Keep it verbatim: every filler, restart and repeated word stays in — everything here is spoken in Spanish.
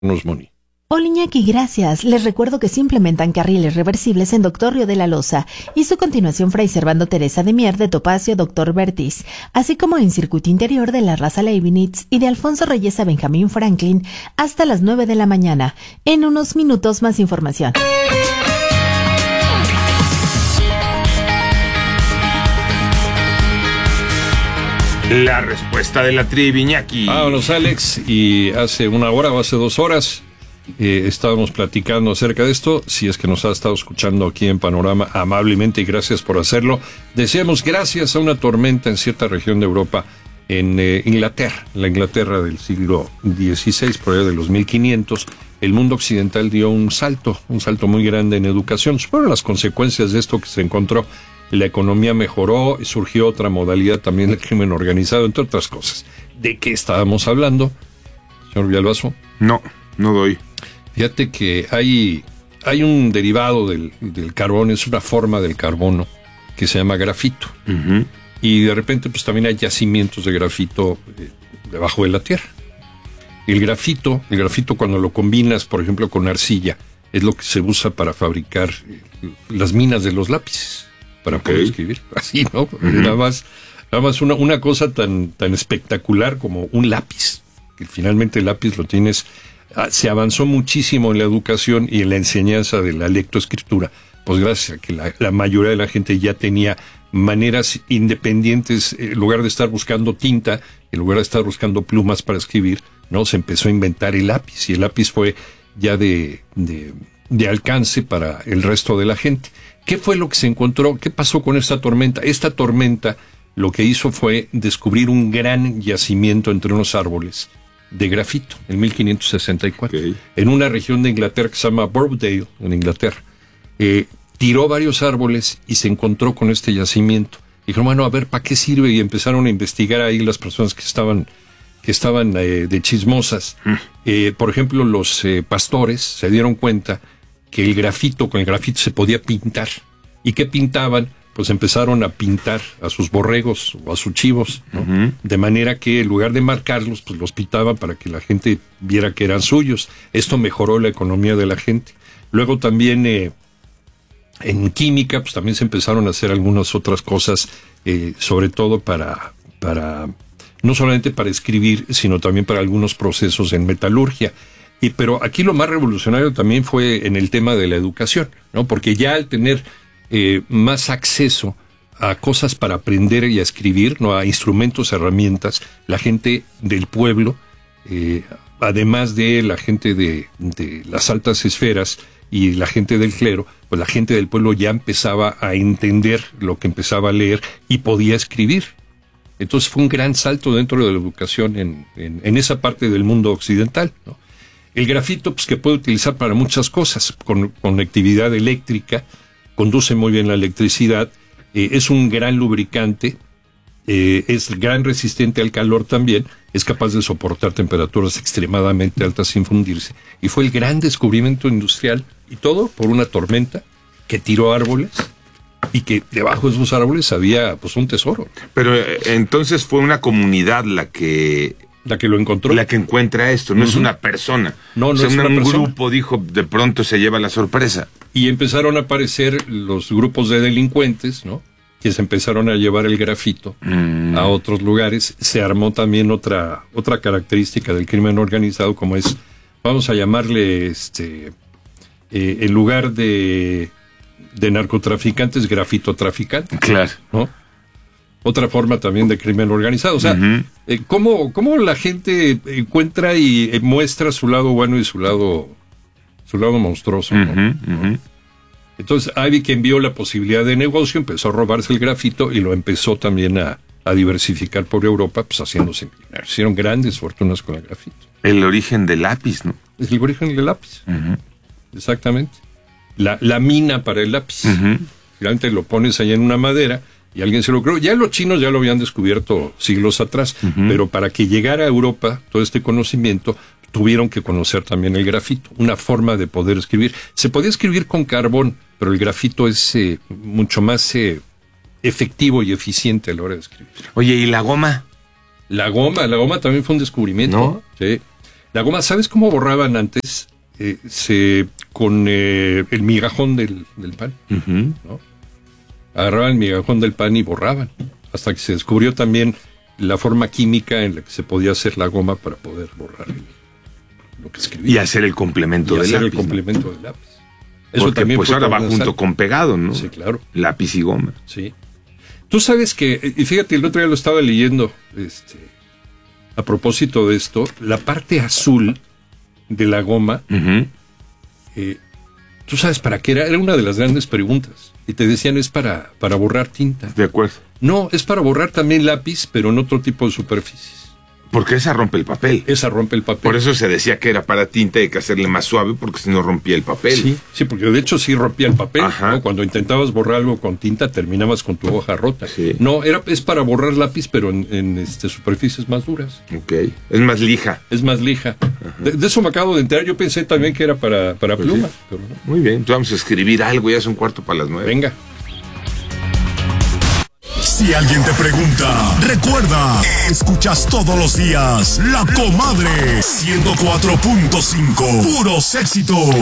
Moni. Hola Iñaki, gracias. Les recuerdo que se implementan carriles reversibles en Doctor Río de la Loza y su continuación Fray Servando Teresa de Mier de Topacio Doctor Bertis, así como en circuito interior de la Raza Leibniz y de Alfonso Reyes a Benjamín Franklin hasta las nueve de la mañana. En unos minutos más información. La respuesta de la trivia, Iñaki. Vámonos, Alex, y hace una hora o hace dos horas eh, estábamos platicando acerca de esto. Si es que nos ha estado escuchando aquí en Panorama, amablemente, y gracias por hacerlo. Decíamos, gracias a una tormenta en cierta región de Europa, en eh, Inglaterra, la Inglaterra del siglo dieciséis, por allá de los mil quinientos, el mundo occidental dio un salto, un salto muy grande en educación. Fueron las consecuencias de esto que se encontró. La economía mejoró, surgió otra modalidad también del crimen organizado, entre otras cosas. ¿De qué estábamos hablando, señor Villalbazo? No, no doy. Fíjate que hay, hay un derivado del, del carbón, es una forma del carbono que se llama grafito. Uh-huh. Y de repente pues también hay yacimientos de grafito eh, debajo de la tierra. El grafito, el grafito cuando lo combinas, por ejemplo, con arcilla, es lo que se usa para fabricar eh, las minas de los lápices. Para okay. poder escribir, así, ¿no? Uh-huh. Nada más, nada más una, una cosa tan, tan espectacular como un lápiz, que finalmente el lápiz lo tienes, se avanzó muchísimo en la educación y en la enseñanza de la lectoescritura, pues gracias a que la, la mayoría de la gente ya tenía maneras independientes, en lugar de estar buscando tinta, en lugar de estar buscando plumas para escribir, ¿no? Se empezó a inventar el lápiz, y el lápiz fue ya de, de, de alcance para el resto de la gente. ¿Qué fue lo que se encontró? ¿Qué pasó con esta tormenta? Esta tormenta lo que hizo fue descubrir un gran yacimiento entre unos árboles de grafito en mil quinientos sesenta y cuatro, okay. en una región de Inglaterra que se llama Borrowdale, en Inglaterra. Eh, tiró varios árboles y se encontró con este yacimiento. Dijeron, bueno, a ver, ¿para qué sirve? Y empezaron a investigar ahí las personas que estaban, que estaban eh, de chismosas. Mm. Eh, por ejemplo, los eh, pastores se dieron cuenta que el grafito, con el grafito se podía pintar. ¿Y qué pintaban? Pues empezaron a pintar a sus borregos o a sus chivos, ¿no? Uh-huh. De manera que en lugar de marcarlos, pues los pintaban para que la gente viera que eran suyos. Esto mejoró la economía de la gente. Luego también eh, en química, pues también se empezaron a hacer algunas otras cosas, eh, sobre todo para, para, no solamente para escribir, sino también para algunos procesos en metalurgia. Y, pero aquí lo más revolucionario también fue en el tema de la educación, ¿no? Porque ya al tener eh, más acceso a cosas para aprender y a escribir, ¿no? A instrumentos, herramientas, la gente del pueblo, eh, además de la gente de, de las altas esferas y la gente del clero, pues la gente del pueblo ya empezaba a entender lo que empezaba a leer y podía escribir. Entonces fue un gran salto dentro de la educación en, en, en esa parte del mundo occidental, ¿no? El grafito, pues que puede utilizar para muchas cosas, con conectividad eléctrica, conduce muy bien la electricidad, eh, es un gran lubricante, eh, es gran resistente al calor también, es capaz de soportar temperaturas extremadamente altas sin fundirse, y fue el gran descubrimiento industrial, y todo por una tormenta que tiró árboles, y que debajo de esos árboles había pues un tesoro. Pero eh, entonces fue una comunidad la que... La que lo encontró. La que encuentra esto, no uh-huh. es una persona. No, no o sea, es una, una un persona. grupo dijo, de pronto se lleva la sorpresa. Y empezaron a aparecer los grupos de delincuentes, ¿no? Que se empezaron a llevar el grafito mm. a otros lugares. Se armó también otra, otra característica del crimen organizado, como es, vamos a llamarle, este, eh, en lugar de, de narcotraficantes, grafitotraficantes. Claro. ¿No? Otra forma también de crimen organizado. O sea, uh-huh. eh, ¿cómo, cómo la gente encuentra y eh, muestra su lado bueno y su lado su lado monstruoso, ¿no? Uh-huh, uh-huh. Entonces, hay quien vio la posibilidad de negocio, empezó a robarse el grafito y lo empezó también a, a diversificar por Europa, pues haciéndose millonarios. Hicieron grandes fortunas con el grafito. El origen del lápiz, ¿no? Es el origen del lápiz. Uh-huh. Exactamente. La, la mina para el lápiz. Uh-huh. Finalmente lo pones allá en una madera y alguien se lo creó. Ya los chinos ya lo habían descubierto siglos atrás, uh-huh. pero para que llegara a Europa todo este conocimiento, tuvieron que conocer también el grafito, una forma de poder escribir. Se podía escribir con carbón, pero el grafito es eh, mucho más eh, efectivo y eficiente a la hora de escribir. Oye, ¿y la goma? La goma, la goma también fue un descubrimiento. ¿No? Sí. La goma, ¿sabes cómo borraban antes? Eh, se con eh, el migajón del, del pan, Uh-huh. ¿no? Agarraban el migajón del pan y borraban, hasta que se descubrió también la forma química en la que se podía hacer la goma para poder borrar el, lo que escribía. Y hacer el complemento Y del hacer lápiz. el complemento ¿no? del lápiz. Porque pues fue ahora va transversal. junto con pegado, ¿no? Sí, claro. Lápiz y goma. Sí. Tú sabes que, y fíjate, el otro día lo estaba leyendo, este, a propósito de esto, la parte azul de la goma, Uh-huh. eh, ¿tú sabes para qué era? Era una de las grandes preguntas. Y te decían, es para, para borrar tinta. De acuerdo. No, es para borrar también lápiz, pero en otro tipo de superficies. Porque esa rompe el papel. Esa rompe el papel. Por eso se decía que era para tinta y hay que hacerle más suave porque si no rompía el papel. Sí, sí, porque de hecho sí rompía el papel, Ajá. ¿no? Cuando intentabas borrar algo con tinta, terminabas con tu hoja rota. Sí. No, era, es para borrar lápiz, pero en, en este, superficies más duras. Ok. Es más lija. Es más lija. De, de eso me acabo de enterar. Yo pensé también que era para, para Pues pluma, sí. pero no. Muy bien. Entonces vamos a escribir algo. Ya es un cuarto para las nueve. Venga. Si alguien te pregunta, recuerda, escuchas todos los días La Comadre ciento cuatro punto cinco, puros éxitos.